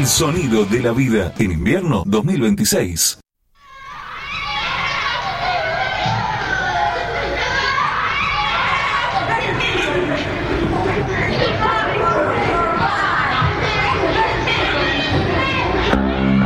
El sonido de la vida en invierno 2026.